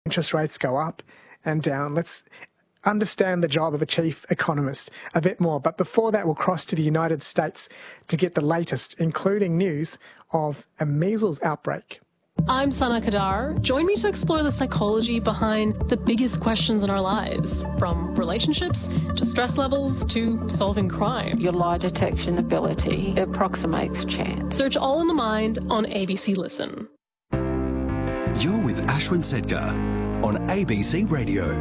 interest rates go up and down. Let's understand the job of a chief economist a bit more. But before that, we'll cross to the United States to get the latest, including news of a measles outbreak. I'm Sana Kadar. Join me to explore the psychology behind the biggest questions in our lives, from relationships to stress levels to solving crime. Your lie detection ability approximates chance. Search All in the Mind on ABC Listen. You're with Ashwin Sedkar on ABC Radio.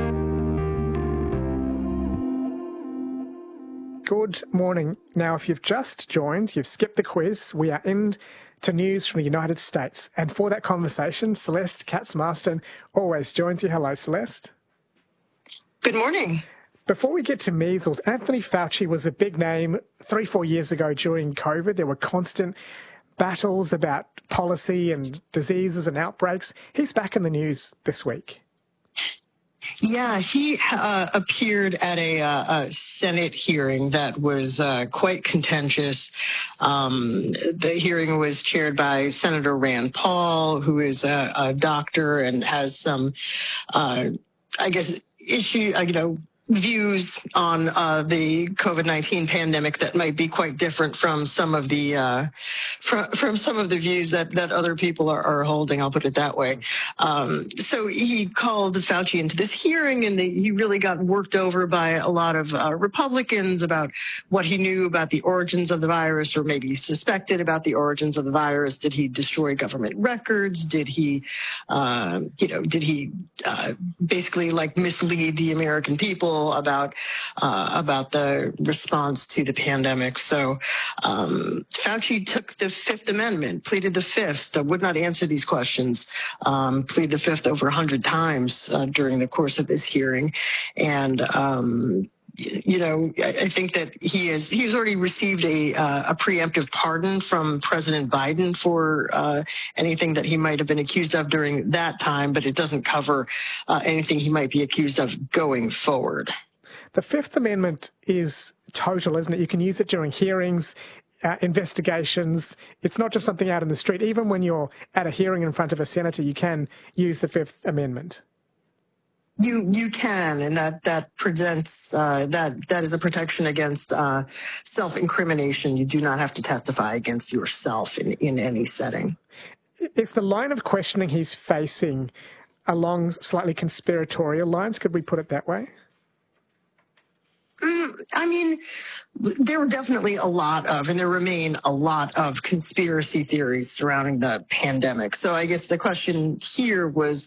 Good morning. Now, if you've just joined, you've skipped the quiz, we are in to news from the United States. And for that conversation, Celeste Katz-Marston always joins you. Hello, Celeste. Good morning. Before we get to measles, Anthony Fauci was a big name 3-4 years ago during COVID. There were constant battles about policy and diseases and outbreaks. He's back in the news this week. Yeah, he appeared at a Senate hearing that was quite contentious. The hearing was chaired by Senator Rand Paul, who is a doctor and has some, views on the COVID-19 pandemic that might be quite different from some of the from some of the views that other people are holding. I'll put it that way. So he called Fauci into this hearing, and he really got worked over by a lot of Republicans about what he knew about the origins of the virus, or maybe suspected about the origins of the virus. Did he destroy government records? Did he, basically mislead the American people about the response to the pandemic? So Fauci took the Fifth Amendment, pleaded the Fifth, would not answer these questions, pleaded the Fifth over 100 times during the course of this hearing. And I think that he's already received a preemptive pardon from President Biden for anything that he might have been accused of during that time, but it doesn't cover anything he might be accused of going forward. The Fifth Amendment is total, isn't it? You can use it during hearings, investigations. It's not just something out in the street. Even when you're at a hearing in front of a senator, you can use the Fifth Amendment. You can, and that presents that is a protection against self-incrimination. You do not have to testify against yourself in any setting. Is the line of questioning he's facing along slightly conspiratorial lines? Could we put it that way? There were definitely a lot of, and there remain a lot of conspiracy theories surrounding the pandemic. So I guess the question here was,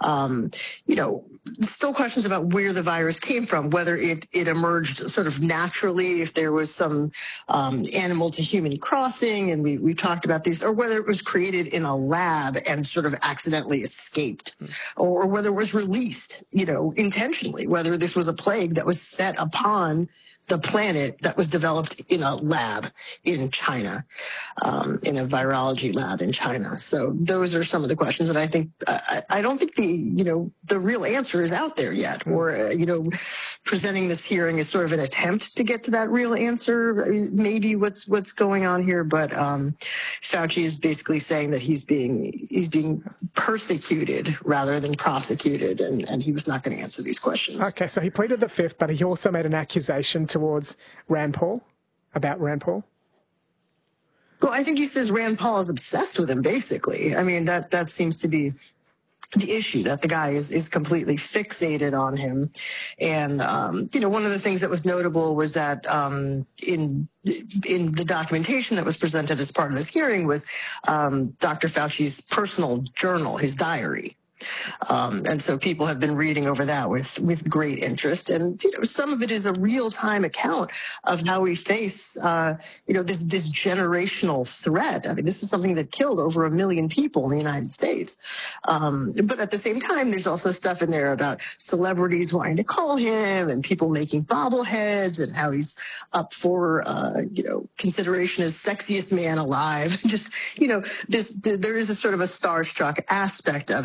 still questions about where the virus came from, whether it emerged sort of naturally, if there was some animal to human crossing, and we talked about these, or whether it was created in a lab and sort of accidentally escaped, or whether it was released, intentionally, whether this was a plague that was set upon the planet that was developed in a lab in China, in a virology lab in China. So those are some of the questions that I think, I don't think the real answer is out there yet, or, presenting this hearing is sort of an attempt to get to that real answer, maybe what's going on here. But Fauci is basically saying that he's being persecuted rather than prosecuted, and he was not going to answer these questions. Okay, so he pleaded the Fifth, but he also made an accusation towards Rand Paul, about Rand Paul. Well, I think he says Rand Paul is obsessed with him, basically. I mean, that seems to be the issue, that the guy is completely fixated on him. And, one of the things that was notable was that in the documentation that was presented as part of this hearing was Dr. Fauci's personal journal, his diary. And so people have been reading over that with great interest. And, some of it is a real-time account of how we face, this generational threat. I mean, this is something that killed over 1 million people in the United States. But at the same time, there's also stuff in there about celebrities wanting to call him and people making bobbleheads and how he's up for, consideration as sexiest man alive. Just, there is a sort of a starstruck aspect of it that I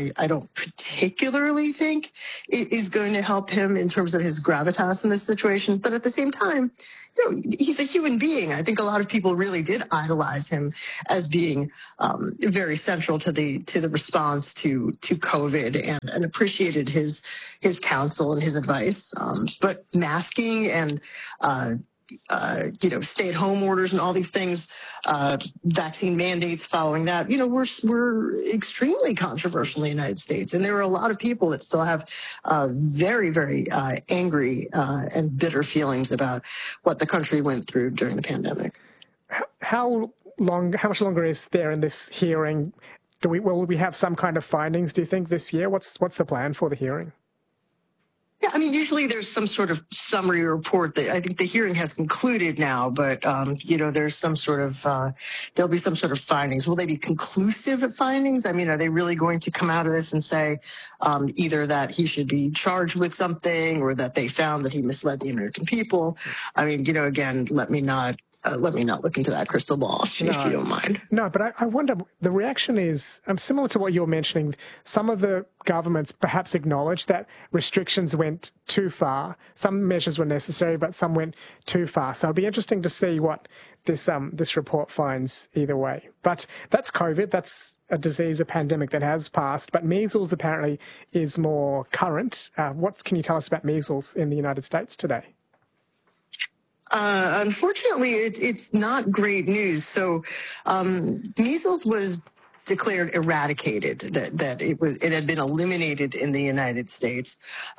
I don't particularly think is going to help him in terms of his gravitas in this situation. But at the same time, he's a human being. I think a lot of people really did idolize him as being very central to the response to COVID and appreciated his counsel and his advice. But masking and stay-at-home orders and all these things, vaccine mandates following that, were extremely controversial in the United States. And there are a lot of people that still have very, very angry and bitter feelings about what the country went through during the pandemic. How much longer is there in this hearing? Will we have some kind of findings, do you think, this year? What's the plan for the hearing? Yeah, I mean, usually there's some sort of summary report. I think the hearing has concluded now, but, there's some sort of, there'll be some sort of findings. Will they be conclusive findings? I mean, are they really going to come out of this and say either that he should be charged with something or that they found that he misled the American people? I mean, again, let me not look into that crystal ball, if you don't mind. No, but I wonder, the reaction is similar to what you're mentioning. Some of the governments perhaps acknowledged that restrictions went too far. Some measures were necessary, but some went too far. So it'll be interesting to see what this report finds either way. But that's COVID. That's a disease, a pandemic that has passed. But measles apparently is more current. What can you tell us about measles in the United States today? Unfortunately, it's not great news. So measles was declared eradicated, that it had been eliminated in the United States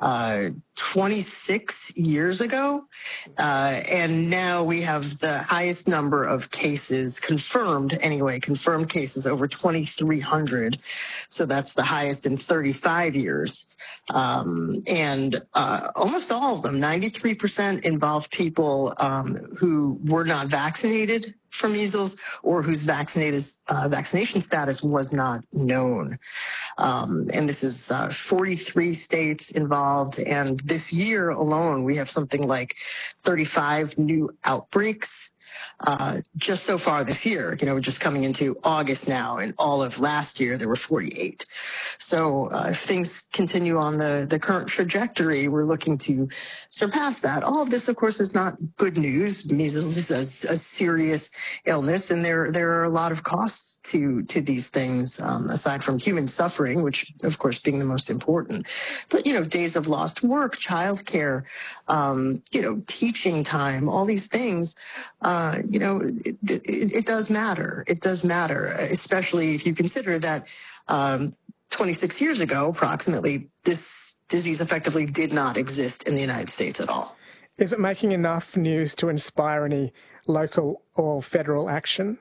26 years ago. And now we have the highest number of cases confirmed cases over 2,300. So that's the highest in 35 years. And almost all of them, 93%, involve people who were not vaccinated for measles or whose vaccination status was not known. And this is 43 states involved. And this year alone, we have something like 35 new outbreaks. Just so far this year, we're just coming into August now, and all of last year there were 48. So if things continue on the current trajectory, we're looking to surpass that. All of this, of course, is not good news. Measles is a serious illness, and there are a lot of costs to these things, aside from human suffering, which, of course, being the most important. But, days of lost work, childcare, teaching time, all these things, it does matter. It does matter, especially if you consider that 26 years ago, approximately, this disease effectively did not exist in the United States at all. Is it making enough news to inspire any local or federal action?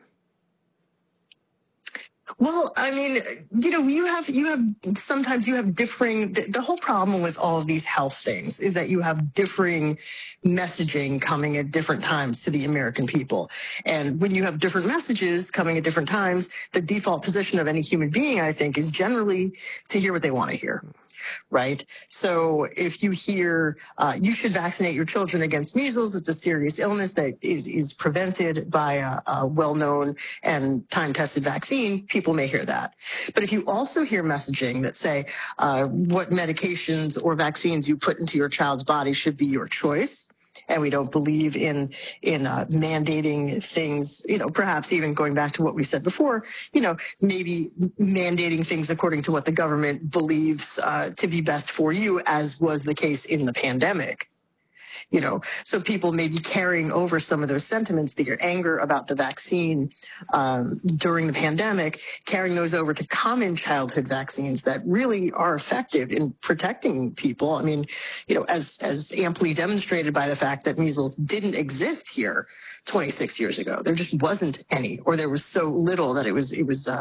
Well, I mean, sometimes you have differing, the whole problem with all of these health things is that you have differing messaging coming at different times to the American people. And when you have different messages coming at different times, the default position of any human being, I think, is generally to hear what they want to hear. Right. So if you hear you should vaccinate your children against measles, it's a serious illness that is prevented by a well-known and time-tested vaccine, people may hear that. But if you also hear messaging that say what medications or vaccines you put into your child's body should be your choice, and we don't believe in mandating things, perhaps even going back to what we said before, maybe mandating things according to what the government believes to be best for you, as was the case in the pandemic. So people may be carrying over some of those sentiments, their anger about the vaccine during the pandemic, carrying those over to common childhood vaccines that really are effective in protecting people. I mean, as amply demonstrated by the fact that measles didn't exist here 26 years ago. There just wasn't any, or there was so little that it was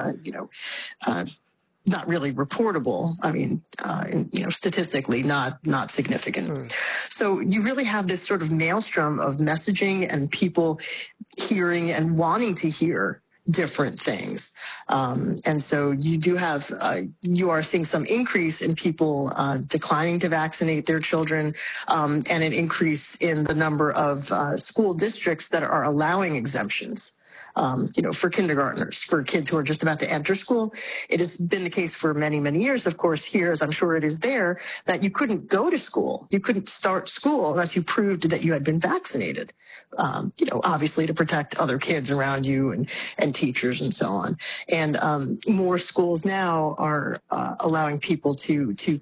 not really reportable. I mean, statistically not significant. So you really have this sort of maelstrom of messaging and people hearing and wanting to hear different things. And so you do have, you are seeing some increase in people declining to vaccinate their children, and an increase in the number of school districts that are allowing exemptions for kindergartners, for kids who are just about to enter school. It has been the case for many, many years, of course, here, as I'm sure it is there, that you couldn't go to school. You couldn't start school unless you proved that you had been vaccinated, obviously to protect other kids around you and teachers and so on. And more schools now are allowing people to